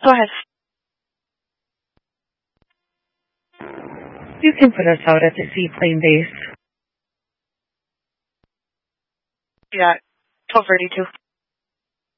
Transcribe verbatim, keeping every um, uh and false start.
Go ahead. You can put us out at the seaplane base. Yeah, twelve thirty-two.